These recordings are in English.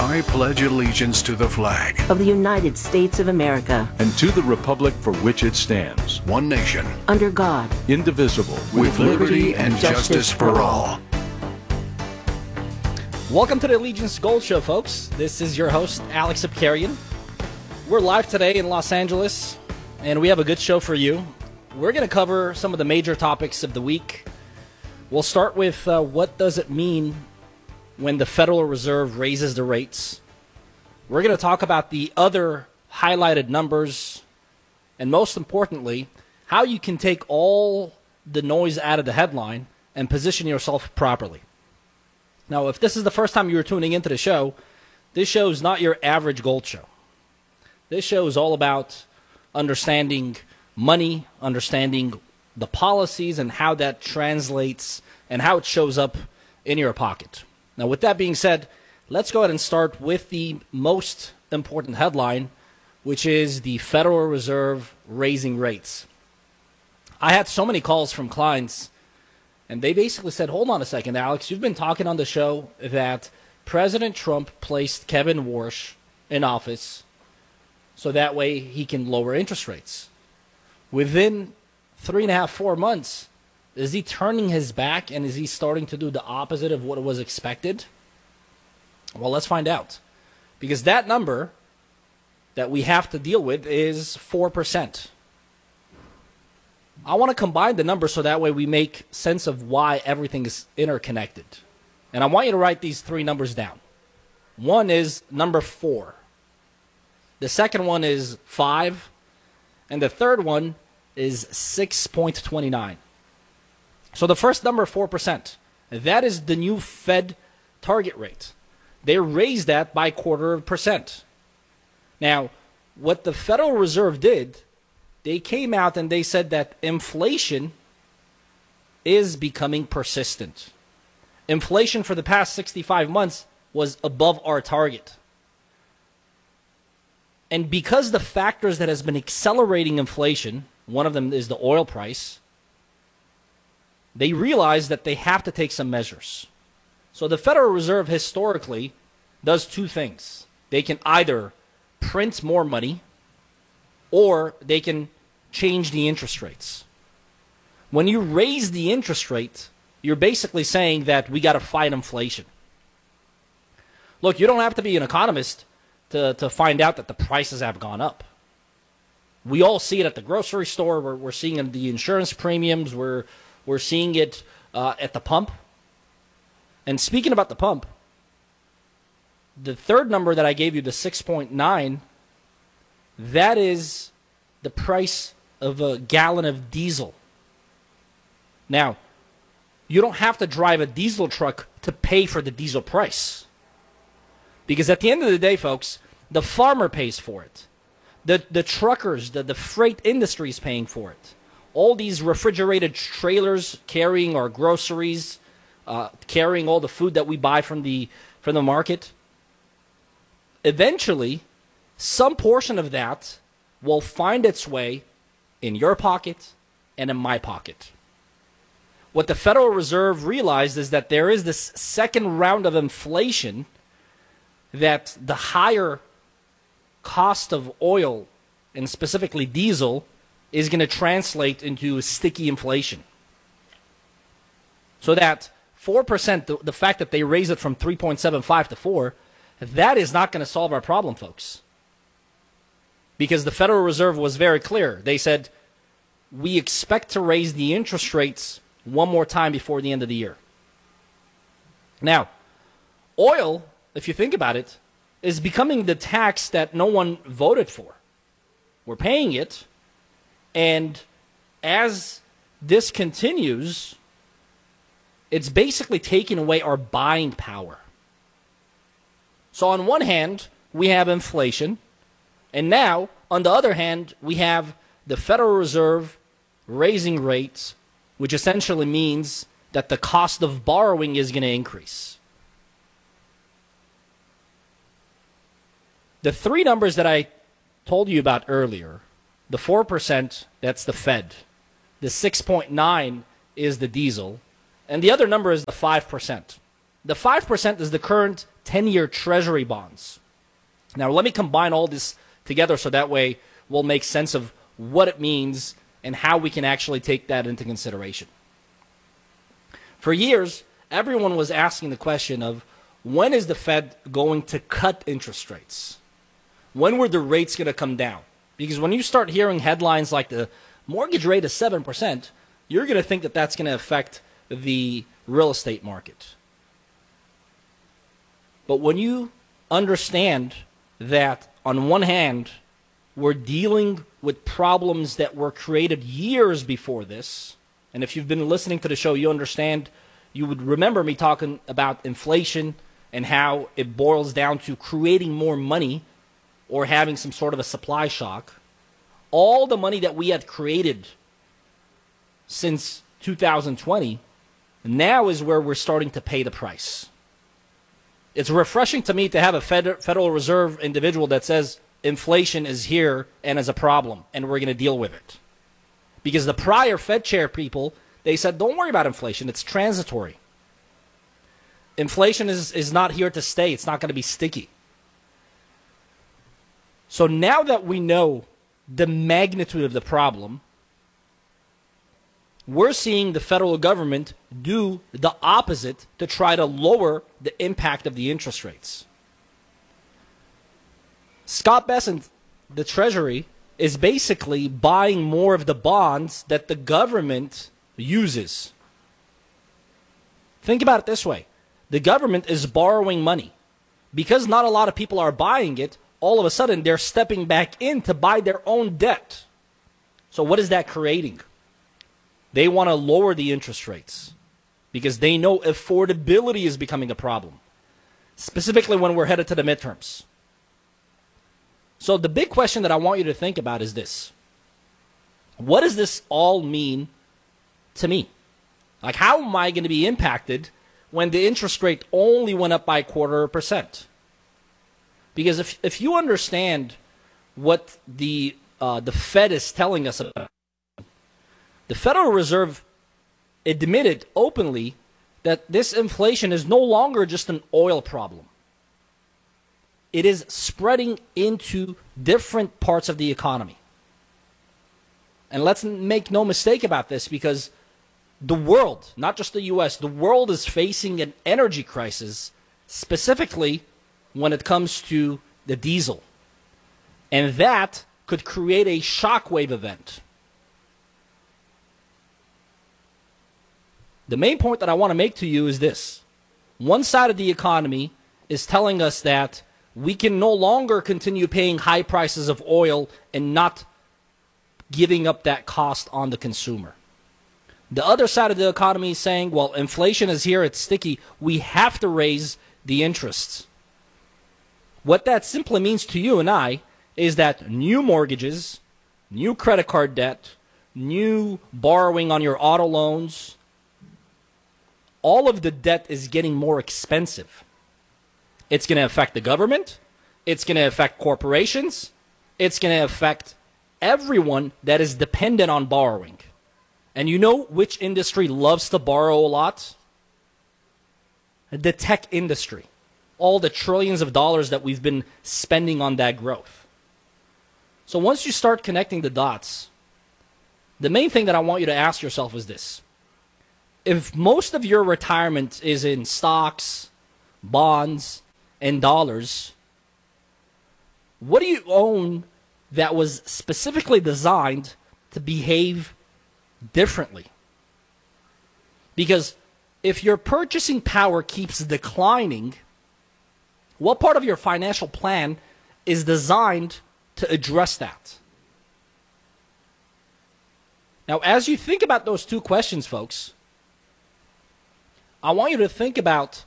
I pledge allegiance to the flag of the United States of America and to the republic for which it stands, one nation, under God, indivisible, with liberty and justice for all. Welcome to the Allegiance Gold Show, folks. This is your host, Alex Abkarian. We're live today in Los Angeles, and we have a good show for you. We're going to cover some of the major topics of the week. We'll start with what does it mean when the Federal Reserve raises the rates. We're going to talk about the other highlighted numbers, and most importantly, how you can take all the noise out of the headline and position yourself properly. Now, if this is the first time you were tuning into the show, this show is not your average gold show. This show is all about understanding money, understanding the policies and how that translates and how it shows up in your pocket. Now, with that being said, let's go ahead and start with the most important headline, which is the Federal Reserve raising rates. I had so many calls from clients, and they basically said, hold on a second, Alex, you've been talking on the show that President Trump placed Kevin Warsh in office so that way he can lower interest rates. Within 3.5, 4 months, is he turning his back and is he starting to do the opposite of what was expected? Well, let's find out. Because that number that we have to deal with is 4%. I want to combine the numbers so that way we make sense of why everything is interconnected. And I want you to write these three numbers down. One is number 4. The second one is 5. And the third one is 6.29. So the first number, 4%. That is the new Fed target rate. They raised that by 0.25%. Now, what the Federal Reserve did, they came out and they said that inflation is becoming persistent. Inflation for the past 65 months was above our target. And because the factors that has been accelerating inflation, one of them is the oil price, they realize that they have to take some measures. So the Federal Reserve historically does two things. They can either print more money or they can change the interest rates. When you raise the interest rate, you're basically saying that we got to fight inflation. Look, you don't have to be an economist to find out that the prices have gone up. We all see it at the grocery store. We're seeing it in the insurance premiums. We're seeing it at the pump. And speaking about the pump, the third number that I gave you, the 6.9, that is the price of a gallon of diesel. Now, you don't have to drive a diesel truck to pay for the diesel price. Because at the end of the day, folks, the farmer pays for it. The truckers, the freight industry is paying for it. All these refrigerated trailers carrying our groceries, carrying all the food that we buy from the market. Eventually, some portion of that will find its way in your pocket and in my pocket. What the Federal Reserve realized is that there is this second round of inflation, that the higher cost of oil, and specifically diesel, is going to translate into sticky inflation. So that 4%, the fact that they raise it from 3.75 to 4, that is not going to solve our problem, folks. Because the Federal Reserve was very clear. They said, we expect to raise the interest rates one more time before the end of the year. Now, oil, if you think about it, is becoming the tax that no one voted for. We're paying it, and as this continues, it's basically taking away our buying power. So on one hand, we have inflation, and now, on the other hand, we have the Federal Reserve raising rates, which essentially means that the cost of borrowing is going to increase. The three numbers that I told you about earlier, the 4%, that's the Fed. The 6.9 is the diesel. And the other number is the 5%. The 5% is the current 10-year Treasury bonds. Now, let me combine all this together so that way we'll make sense of what it means and how we can actually take that into consideration. For years, everyone was asking the question of, when is the Fed going to cut interest rates? When were the rates going to come down? Because when you start hearing headlines like the mortgage rate is 7%, you're going to think that that's going to affect the real estate market. But when you understand that, on one hand, we're dealing with problems that were created years before this, and if you've been listening to the show, you understand, you would remember me talking about inflation and how it boils down to creating more money or having some sort of a supply shock. All the money that we had created since 2020 now is where we're starting to pay the price. It's refreshing to me to have a Federal Reserve individual that says inflation is here and is a problem and we're going to deal with it. Because the prior Fed chair people, they said, don't worry about inflation, it's transitory. Inflation is not here to stay, it's not going to be sticky. So now that we know the magnitude of the problem, we're seeing the federal government do the opposite to try to lower the impact of the interest rates. Scott Bessent, the Treasury, is basically buying more of the bonds that the government uses. Think about it this way. The government is borrowing money. Because not a lot of people are buying it, all of a sudden they're stepping back in to buy their own debt. So what is that creating? They want to lower the interest rates because they know affordability is becoming a problem, specifically when we're headed to the midterms. So the big question that I want you to think about is this. What does this all mean to me? Like, how am I going to be impacted when the interest rate only went up by 0.25%? Because if you understand what the Fed is telling us about, the Federal Reserve admitted openly that this inflation is no longer just an oil problem. It is spreading into different parts of the economy. And let's make no mistake about this, because the world, not just the U.S., the world is facing an energy crisis, specifically when it comes to the diesel. And that could create a shockwave event. The main point that I want to make to you is this. One side of the economy is telling us that we can no longer continue paying high prices of oil and not giving up that cost on the consumer. The other side of the economy is saying, well, inflation is here, it's sticky, we have to raise the interests. What that simply means to you and I is that new mortgages, new credit card debt, new borrowing on your auto loans, all of the debt is getting more expensive. It's going to affect the government. It's going to affect corporations. It's going to affect everyone that is dependent on borrowing. And you know which industry loves to borrow a lot? The tech industry. All the trillions of dollars that we've been spending on that growth. So once you start connecting the dots, the main thing that I want you to ask yourself is this. If most of your retirement is in stocks, bonds, and dollars, what do you own that was specifically designed to behave differently? Because if your purchasing power keeps declining, what part of your financial plan is designed to address that? Now, as you think about those two questions, folks, I want you to think about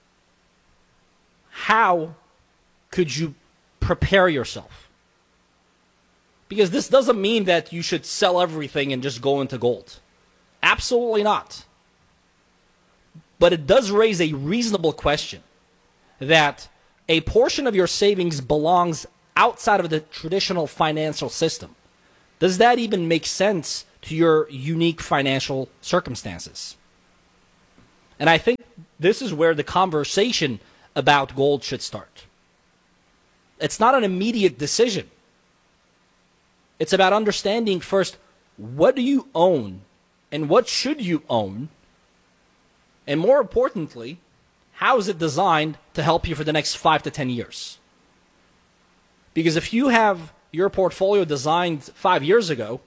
how could you prepare yourself? Because this doesn't mean that you should sell everything and just go into gold. Absolutely not. But it does raise a reasonable question that a portion of your savings belongs outside of the traditional financial system. Does that even make sense to your unique financial circumstances? And I think this is where the conversation about gold should start. It's not an immediate decision. It's about understanding first, what do you own and what should you own? And more importantly, how is it designed to help you for the next 5 to 10 years? Because if you have your portfolio designed 5 years ago,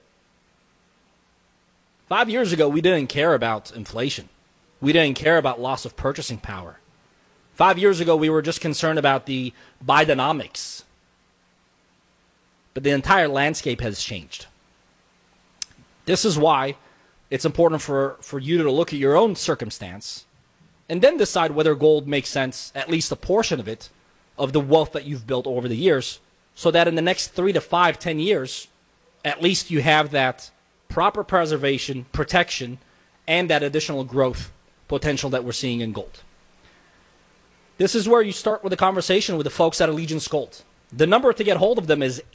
5 years ago we didn't care about inflation. We didn't care about loss of purchasing power. 5 years ago we were just concerned about the Bidenomics. But the entire landscape has changed. This is why it's important for you to look at your own circumstance and then decide whether gold makes sense, at least a portion of it, of the wealth that you've built over the years, so that in the next 3 to 5, 10 years, at least you have that proper preservation, protection, and that additional growth potential that we're seeing in gold. This is where you start with a conversation with the folks at Allegiance Gold. The number to get hold of them is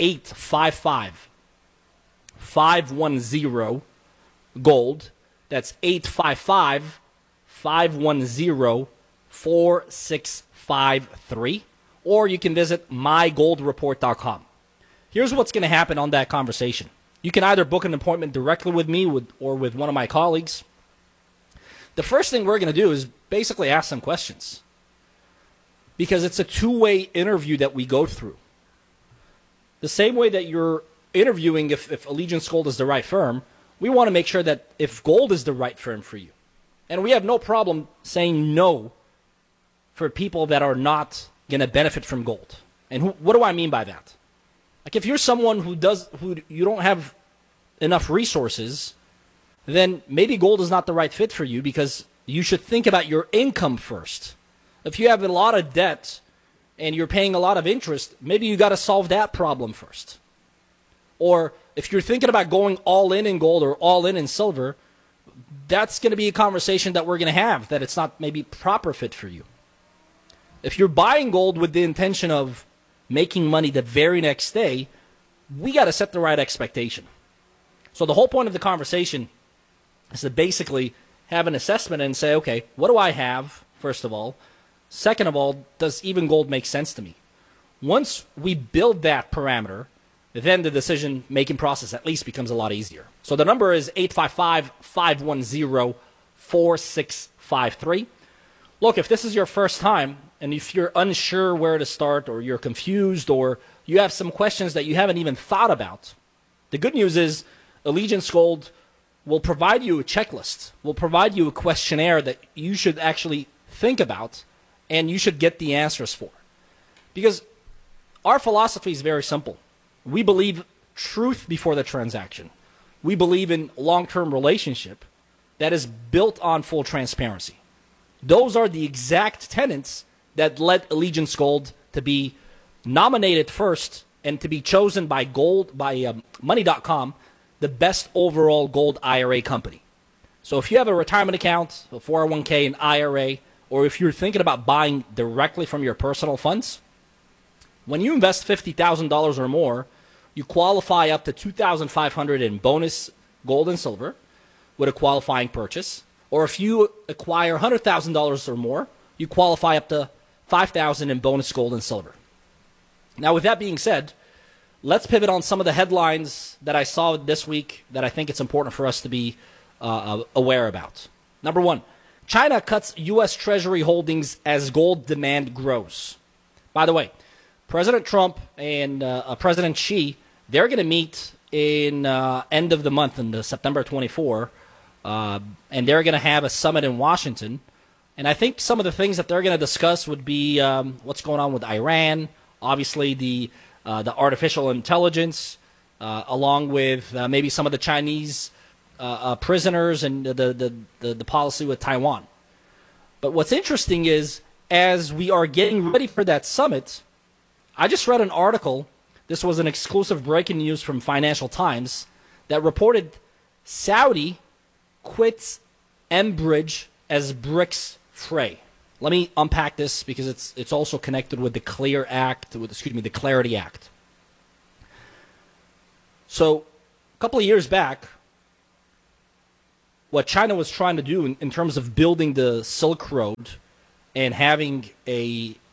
855-510-GOLD. That's 855-510-4653. Or you can visit mygoldreport.com. Here's what's going to happen on that conversation. You can either book an appointment directly with me or with one of my colleagues. The first thing we're going to do is basically ask some questions, because it's a two-way interview that we go through. The same way that you're interviewing if Allegiance Gold is the right firm, we want to make sure that if gold is the right firm for you. And we have no problem saying no for people that are not going to benefit from gold. And what do I mean by that? Like, if you're someone who you don't have enough resources, then maybe gold is not the right fit for you, because you should think about your income first. If you have a lot of debt and you're paying a lot of interest, maybe you got to solve that problem first. Or if you're thinking about going all in gold or all in silver, that's going to be a conversation that we're going to have, that it's not maybe proper fit for you. If you're buying gold with the intention of making money the very next day, we got to set the right expectation. So the whole point of the conversation is to basically have an assessment and say, okay, what do I have, first of all? Second of all, does even gold make sense to me? Once we build that parameter, then the decision-making process at least becomes a lot easier. So the number is 855-510-4653. Look, if this is your first time, and if you're unsure where to start, or you're confused, or you have some questions that you haven't even thought about, the good news is Allegiance Gold will provide you a checklist, will provide you a questionnaire that you should actually think about and you should get the answers for. Because our philosophy is very simple. We believe truth before the transaction. We believe in long-term relationship that is built on full transparency. Those are the exact tenets that led Allegiance Gold to be nominated first and to be chosen by Money.com the best overall gold IRA company. So if you have a retirement account, a 401k, an IRA, or if you're thinking about buying directly from your personal funds, when you invest $50,000 or more, you qualify up to $2,500 in bonus gold and silver with a qualifying purchase. Or if you acquire $100,000 or more, you qualify up to $5,000 in bonus gold and silver. Now, with that being said, let's pivot on some of the headlines that I saw this week that I think it's important for us to be aware about. Number one, China cuts U.S. Treasury holdings as gold demand grows. By the way, President Trump and President Xi, they're going to meet in end of the month, in September 24, and they're going to have a summit in Washington. And I think some of the things that they're going to discuss would be what's going on with Iran, obviously the artificial intelligence, along with maybe some of the Chinese prisoners and the policy with Taiwan. But what's interesting is, as we are getting ready for that summit, I just read an article. This was an exclusive breaking news from Financial Times that reported Saudi quits Enbridge as BRICS fray. Let me unpack this because it's also connected with the the Clarity Act. So, a couple of years back, what China was trying to do in terms of building the Silk Road and having a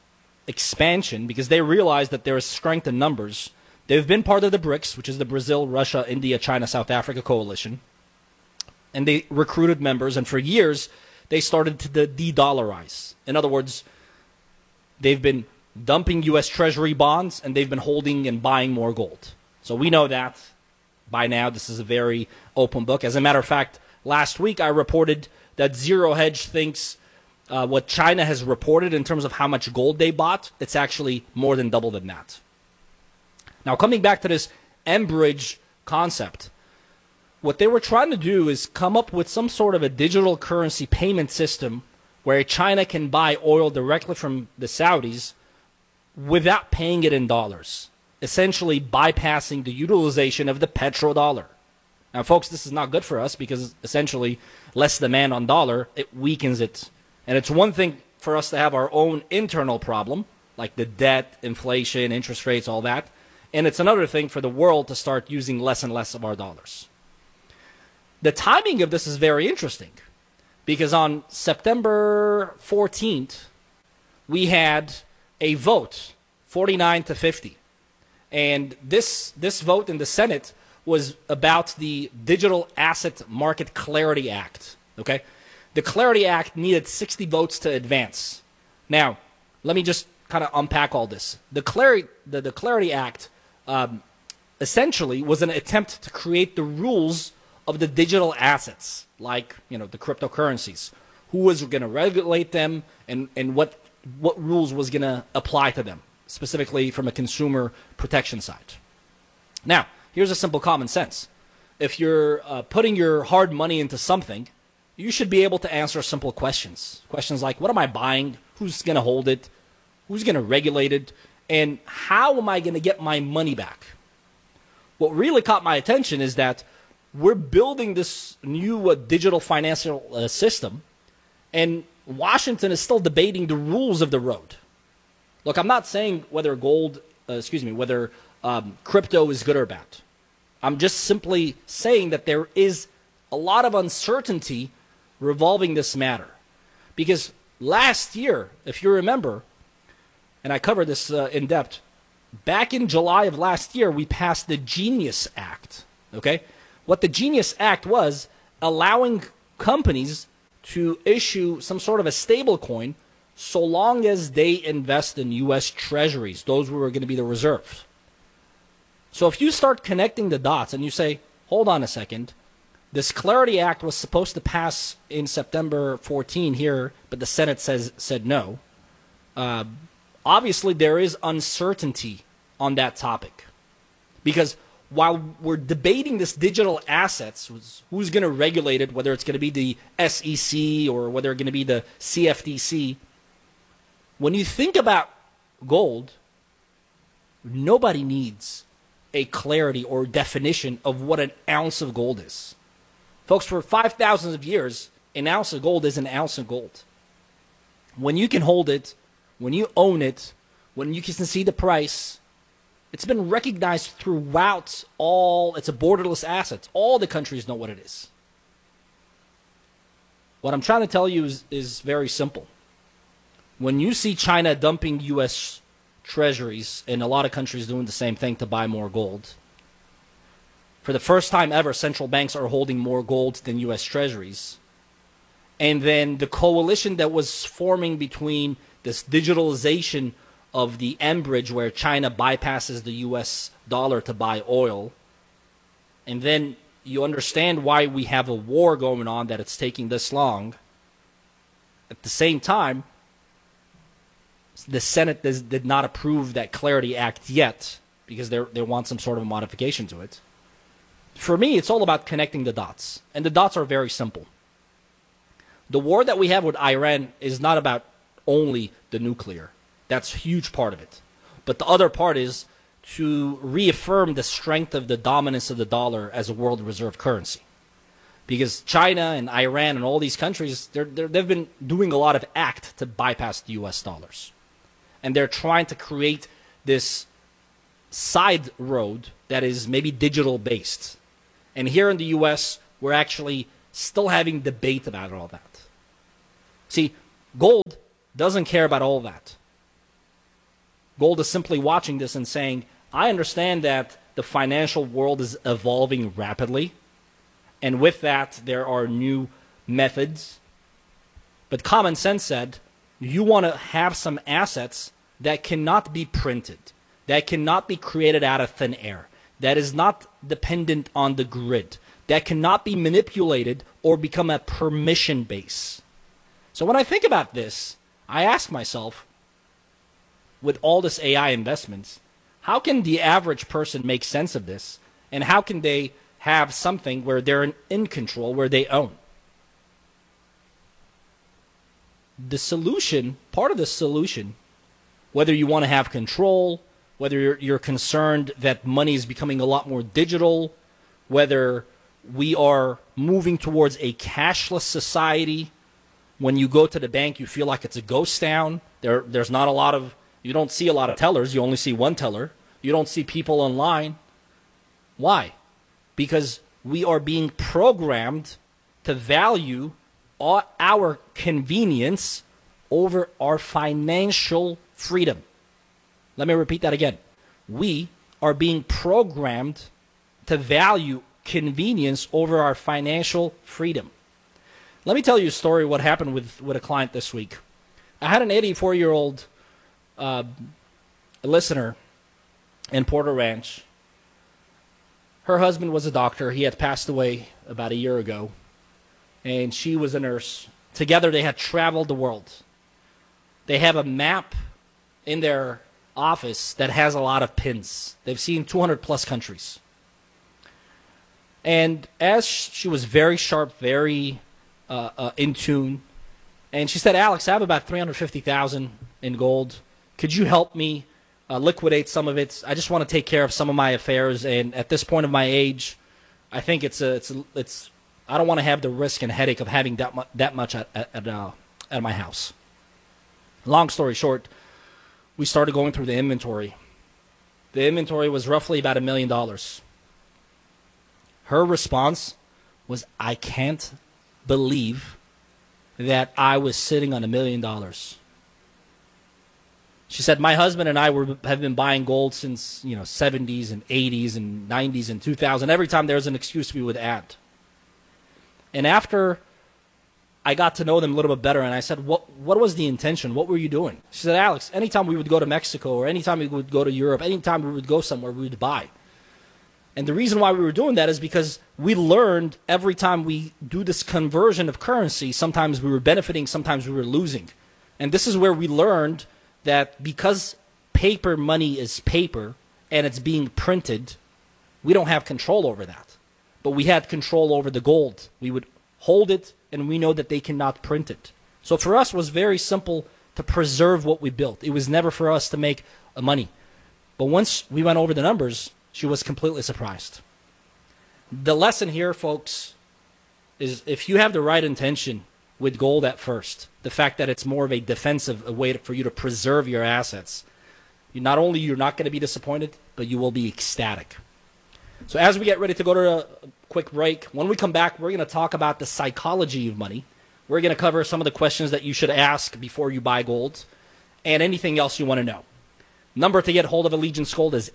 expansion because they realize that there is strength in numbers. They've been part of the BRICS, which is the Brazil, Russia, India, China, South Africa coalition. And they recruited members, and for years, they started to de-dollarize. In other words, they've been dumping U.S. Treasury bonds, and they've been holding and buying more gold. So we know that by now. This is a very open book. As a matter of fact, last week I reported that Zero Hedge thinks what China has reported in terms of how much gold they bought, it's actually more than double than that. Now, coming back to this Enbridge concept, what they were trying to do is come up with some sort of a digital currency payment system where China can buy oil directly from the Saudis without paying it in dollars, essentially bypassing the utilization of the petrodollar. Now, folks, this is not good for us because essentially less demand on dollar, it weakens it. And it's one thing for us to have our own internal problem, like the debt, inflation, interest rates, all that. And it's another thing for the world to start using less and less of our dollars. The timing of this is very interesting because on September 14th, we had a vote, 49 to 50. And this vote in the Senate was about the Digital Asset Market Clarity Act. Okay? The Clarity Act needed 60 votes to advance. Now, let me just kind of unpack all this. The Clarity Act essentially was an attempt to create the rules of the digital assets, like the cryptocurrencies. Who was going to regulate them, and what rules was going to apply to them, specifically from a consumer protection side. Now, here's a simple common sense. If you're putting your hard money into something, you should be able to answer simple questions. Questions like, what am I buying? Who's going to hold it? Who's going to regulate it? And how am I going to get my money back? What really caught my attention is that we're building this new digital financial system, and Washington is still debating the rules of the road. Look, I'm not saying whether crypto is good or bad. I'm just simply saying that there is a lot of uncertainty revolving this matter. Because last year, if you remember, and I covered this in depth, back in July of last year, we passed the Genius Act. Okay? What the Genius Act was, allowing companies to issue some sort of a stable coin so long as they invest in U.S. treasuries. Those were going to be the reserves. So if you start connecting the dots and you say, hold on a second, this Clarity Act was supposed to pass in September 14 here, but the Senate said no. Obviously, there is uncertainty on that topic. Because while we're debating this digital assets, who's going to regulate it, whether it's going to be the SEC or whether it's going to be the CFTC, when you think about gold, nobody needs a clarity or definition of what an ounce of gold is. Folks, for 5,000 of years, an ounce of gold is an ounce of gold. When you can hold it, when you own it, when you can see the price, it's been recognized throughout it's a borderless asset. All the countries know what it is. What I'm trying to tell you is very simple. When you see China dumping U.S. treasuries and a lot of countries doing the same thing to buy more gold, for the first time ever, central banks are holding more gold than U.S. treasuries. And then the coalition that was forming between this digitalization of the Enbridge, where China bypasses the U.S. dollar to buy oil, and then you understand why we have a war going on, that it's taking this long. At the same time, the Senate did not approve that Clarity Act yet because they want some sort of modification to it. For me, it's all about connecting the dots, and the dots are very simple. The war that we have with Iran is not about only the nuclear. That's a huge part of it. But the other part is to reaffirm the strength of the dominance of the dollar as a world reserve currency. Because China and Iran and all these countries, they've been doing a lot of act to bypass the U.S. dollars. And they're trying to create this side road that is maybe digital based. And here in the U.S., we're actually still having debate about all that. See, gold doesn't care about all that. Gold is simply watching this and saying, I understand that the financial world is evolving rapidly, and with that, there are new methods. But common sense said, you want to have some assets that cannot be printed, that cannot be created out of thin air, that is not dependent on the grid, that cannot be manipulated or become a permission base. So when I think about this, I ask myself, with all this AI investments, how can the average person make sense of this? And how can they have something where they're in control, where they own? The solution, part of the solution, whether you want to have control, whether you're concerned that money is becoming a lot more digital, whether we are moving towards a cashless society. When you go to the bank, you feel like it's a ghost town. There's not a lot of, you don't see a lot of tellers. You only see one teller. You don't see people online. Why? Because we are being programmed to value our convenience over our financial freedom. Let me repeat that again. We are being programmed to value convenience over our financial freedom. Let me tell you a story what happened with a client this week. I had an 84-year-old listener in Porter Ranch. Her husband was a doctor. He had passed away about a year ago, and she was a nurse. Together they had traveled the world. They have a map in their office that has a lot of pins. They've seen 200 plus countries. And as she was very sharp, very in tune, and she said, Alex, I have about $350,000 in gold. Could you help me liquidate some of it? I just want to take care of some of my affairs, and at this point of my age, I think it's I don't want to have the risk and headache of having that much at my house. Long story short, we started going through the inventory. The inventory was roughly about $1 million. Her response was, I can't believe that I was sitting on $1 million. She said, my husband and I have been buying gold since 70s and 80s and 90s and 2000. Every time there's an excuse, we would add. And after I got to know them a little bit better, and I said, what was the intention? What were you doing? She said, Alex, anytime we would go to Mexico or anytime we would go to Europe, anytime we would go somewhere, we would buy. And the reason why we were doing that is because we learned every time we do this conversion of currency, sometimes we were benefiting, sometimes we were losing. And this is where we learned that because paper money is paper and it's being printed, we don't have control over that. But we had control over the gold. We would hold it, and we know that they cannot print it. So for us, it was very simple to preserve what we built. It was never for us to make money. But once we went over the numbers, she was completely surprised. The lesson here, folks, is if you have the right intention with gold at first, the fact that it's more of a defensive way for you to preserve your assets, not only you're not going to be disappointed, but you will be ecstatic. So as we get ready to go to a quick break, when we come back, we're going to talk about the psychology of money. We're going to cover some of the questions that you should ask before you buy gold and anything else you want to know. Number to get hold of Allegiance Gold is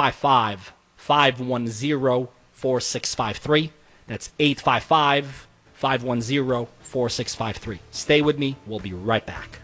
855-510-4653. That's 855-510-4653. Stay with me. We'll be right back.